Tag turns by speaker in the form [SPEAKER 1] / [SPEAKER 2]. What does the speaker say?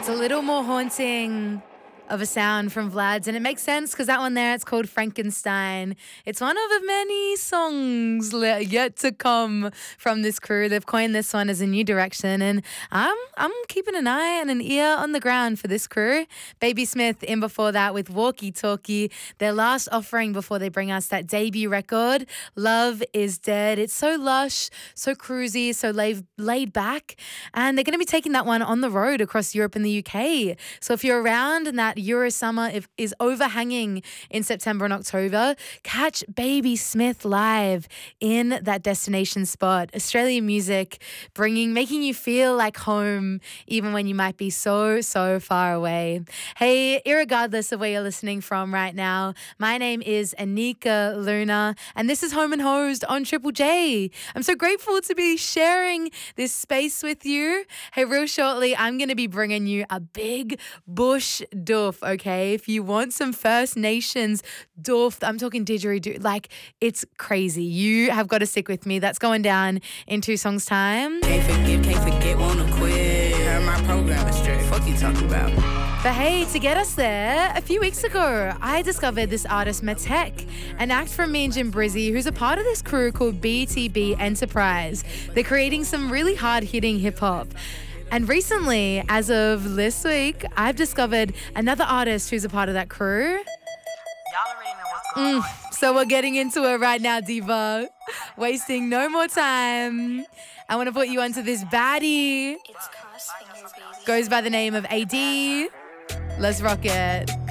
[SPEAKER 1] It's a little more haunting of a sound from Vlad's, and it makes sense because that one there, it's called Frankenstein. It's one of the many songs yet to come from this crew. They've coined this one as a new direction, and I'm keeping an eye and an ear on the ground for this crew. Baby Smith in before that with Walkie Talkie, their last offering before they bring us that debut record, Love Is Dead. It's so lush, so cruisy, so laid back, and they're going to be taking that one on the road across Europe and the UK. So if you're around and that Euro summer is overhanging in September and October, catch Baby Smith live in that destination spot. Australian music making you feel like home even when you might be so far away. Hey, irregardless of where you're listening from right now, my name is Anika Luna, and this is Home and Hosed on Triple J. I'm so grateful to be sharing this space with you. Hey, real shortly, I'm going to be bringing you a big bush doof, okay? If you want some First Nations doof, I'm talking didgeridoo, like it's crazy. You have got to stick with me. That's going down in 2 songs' time.
[SPEAKER 2] Can't forget, wanna quit. Heard my program is straight. Fuck you talking about?
[SPEAKER 1] But hey, to get us there, a few weeks ago, I discovered this artist, Matek, an act from me and Jim Brizzy, who's a part of this crew called BTB Enterprise. They're creating some really hard-hitting hip-hop. And recently, as of this week, I've discovered another artist who's a part of that crew.
[SPEAKER 2] Y'all already know what's going on.
[SPEAKER 1] So we're getting into it right now, Diva. Wasting no more time. I want to put you onto this baddie.
[SPEAKER 3] It's crossfinger, baby.
[SPEAKER 1] Goes by the name of AD. Let's rock it.